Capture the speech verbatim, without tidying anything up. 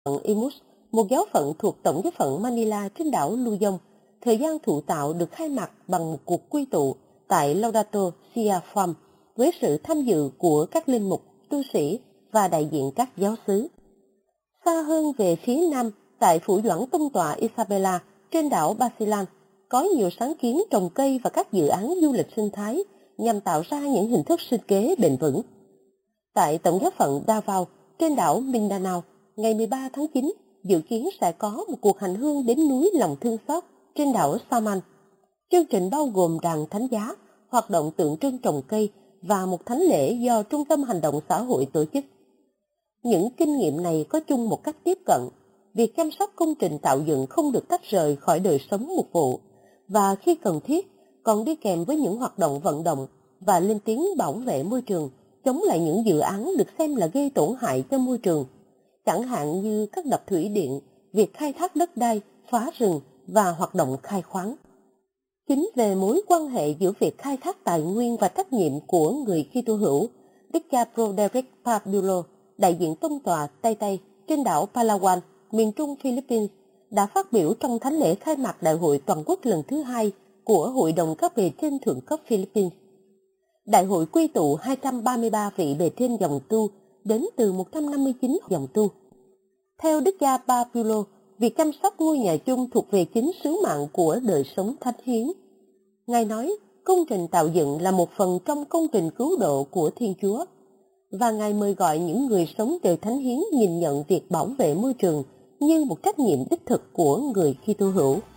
phận Imus, một giáo phận thuộc tổng giáo phận Manila trên đảo Luzon. Thời gian thụ tạo được khai mạc bằng một cuộc quy tụ tại Laudato Si Farm với sự tham dự của các linh mục, tu sĩ và đại diện các giáo xứ. Xa hơn về phía nam, tại phủ doãn tông tọa Isabela trên đảo Basilan, có nhiều sáng kiến trồng cây và các dự án du lịch sinh thái nhằm tạo ra những hình thức sinh kế bền vững. Tại tổng giáo phận Davao trên đảo Mindanao, ngày mười ba tháng chín, dự kiến sẽ có một cuộc hành hương đến núi Lòng Thương Xót trên đảo Saman. Chương trình bao gồm đàn thánh giá, hoạt động tượng trưng trồng cây và một thánh lễ do Trung tâm Hành động Xã hội tổ chức. Những kinh nghiệm này có chung một cách tiếp cận. Việc chăm sóc công trình tạo dựng không được tách rời khỏi đời sống mục vụ, và khi cần thiết còn đi kèm với những hoạt động vận động và lên tiếng bảo vệ môi trường, chống lại những dự án được xem là gây tổn hại cho môi trường, chẳng hạn như các đập thủy điện, việc khai thác đất đai, phá rừng và hoạt động khai khoáng. Chính về mối quan hệ giữa việc khai thác tài nguyên và trách nhiệm của người Kitô hữu, Đức cha Broderick Pabulo, đại diện tông tòa Tây Tây trên đảo Palawan, miền trung Philippines, đã phát biểu trong thánh lễ khai mạc Đại hội toàn quốc lần thứ hai của Hội đồng các bề trên thượng cấp Philippines. Đại hội quy tụ hai trăm ba mươi ba vị bề trên dòng tu đến từ một trăm năm mươi chín dòng tu. Theo Đức cha Pabulo, việc chăm sóc ngôi nhà chung thuộc về chính sứ mạng của đời sống thánh hiến. Ngài nói, công trình tạo dựng là một phần trong công trình cứu độ của Thiên Chúa, và Ngài mời gọi những người sống đời thánh hiến nhìn nhận việc bảo vệ môi trường như một trách nhiệm đích thực của người Kitô hữu.